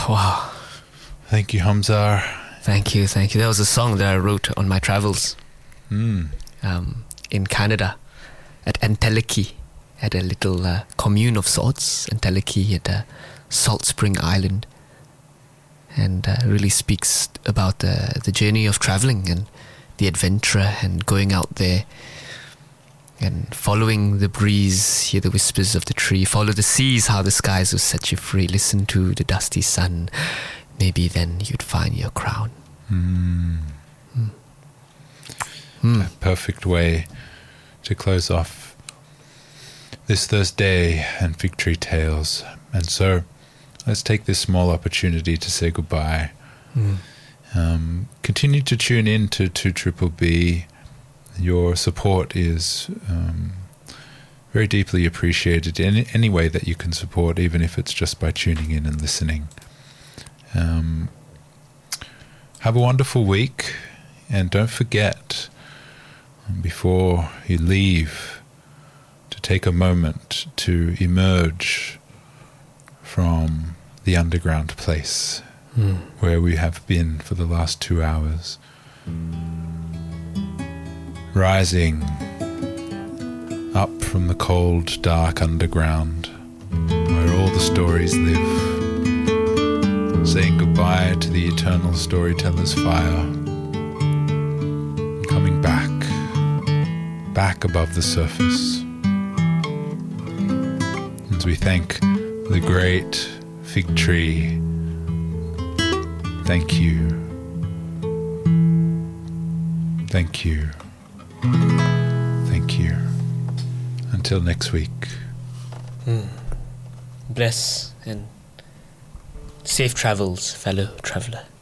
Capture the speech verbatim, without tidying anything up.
Wow. Thank you, Hamzar. Thank you, thank you. That was a song that I wrote on my travels Mm. um, in Canada at Enteleki, at a little uh, commune of sorts, Enteleki at a salt spring island, and uh, really speaks about the, the journey of traveling and the adventure and going out there and following the breeze, hear the whispers of the tree, follow the seas, how the skies will set you free, listen to the dusty sun, maybe then you'd find your crown. Mm. Mm. Mm. A perfect way to close off this Thursday and Fig Tree Tales. And so let's take this small opportunity to say goodbye. Mm. Um, continue to tune in to two Triple B. Your support is um, very deeply appreciated in any way that you can support, even if it's just by tuning in and listening. Um, have a wonderful week, and don't forget, before you leave, to take a moment to emerge from the underground place Mm. where we have been for the last two hours. Rising up from the cold, dark underground where all the stories live, saying goodbye to the eternal storyteller's fire, and coming back, back above the surface, as we thank the great fig tree. Thank you. Thank you. Thank you. Until next week. Mm. Bless and safe travels, fellow traveller.